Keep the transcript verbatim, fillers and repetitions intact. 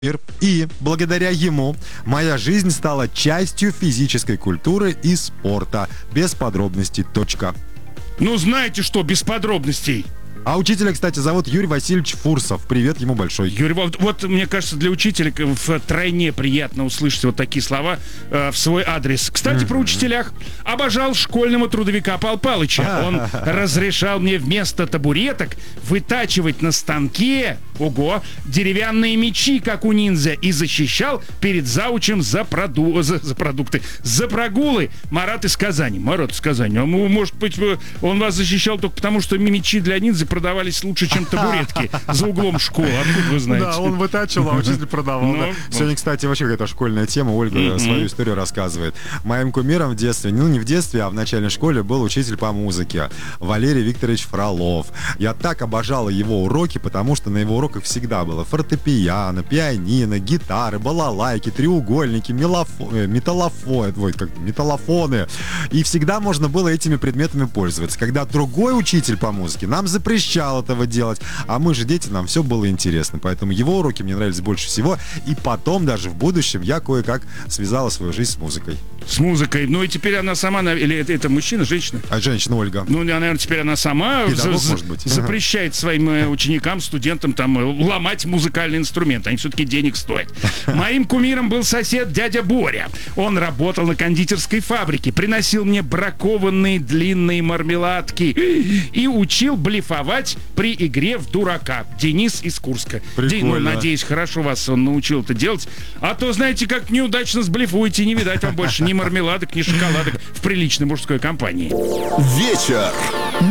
И благодаря ему моя жизнь стала частью физической культуры и спорта. Без подробностей. Точка. Ну, знаете что, без подробностей. А учителя, кстати, зовут Юрий Васильевич Фурсов. Привет ему большой. Юрий, вот, вот мне кажется, для учителя втройне приятно услышать вот такие слова э, в свой адрес. Кстати, mm-hmm. про учителях. Обожал школьного трудовика Пал Палыча. Он разрешал мне вместо табуреток вытачивать на станке, ого, деревянные мечи, как у ниндзя, и защищал перед заучем за, проду... за, за продукты, за прогулы. Марат из Казани. Марат из Казани. А, может быть, он вас защищал только потому, что мечи для ниндзя продавались лучше, чем табуретки за углом школы. Откуда вы знаете? Да, он вытачивал, а учитель продавал. Ну, да. ну. Сегодня, кстати, вообще какая-то школьная тема. Ольга mm-hmm. свою историю рассказывает. Моим кумиром в детстве, ну не в детстве, а в начальной школе был учитель по музыке. Валерий Викторович Фролов. Я так обожала его уроки, потому что на его уроках всегда было фортепиано, пианино, гитары, балалайки, треугольники, мелофо... металлофоны, ой, как... металлофоны. И всегда можно было этими предметами пользоваться. Когда другой учитель по музыке нам запрещал этого делать, а мы же дети, нам все было интересно, поэтому его уроки мне нравились больше всего, и потом даже в будущем я кое-как связала свою жизнь с музыкой. С музыкой. Ну и теперь она сама, или это, это мужчина, женщина? А женщина Ольга. Ну, наверное, теперь она сама Педагог, за, может быть. запрещает своим ученикам, студентам там ломать музыкальный инструмент. Они все-таки денег стоят. Моим кумиром был сосед дядя Боря. Он работал на кондитерской фабрике, приносил мне бракованные длинные мармеладки и учил блефовать при игре в дурака. Денис из Курска. День, ну, надеюсь, хорошо вас он научил это делать. А то, знаете, как неудачно сблефуете, не видать вам больше ни мармеладок, ни шоколадок в приличной мужской компании. Вечер